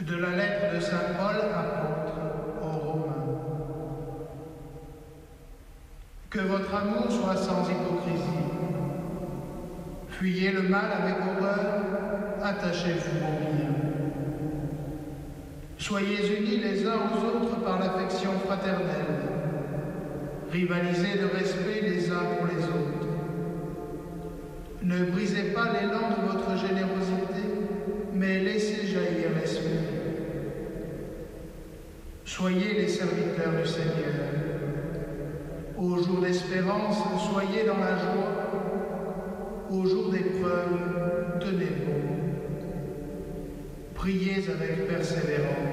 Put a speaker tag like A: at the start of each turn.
A: De la lettre de saint Paul, apôtre, aux Romains. Que votre amour soit sans hypocrisie. Fuyez le mal avec horreur, attachez-vous au bien. Soyez unis les uns aux autres par l'affection fraternelle. Rivalisez de respect les uns pour les autres. Ne brisez pas l'élan de votre générosité, mais laissez jaillir l'esprit. Soyez les serviteurs du Seigneur. Au jour d'espérance, soyez dans la joie. Au jour d'épreuve, tenez bon. Priez avec persévérance.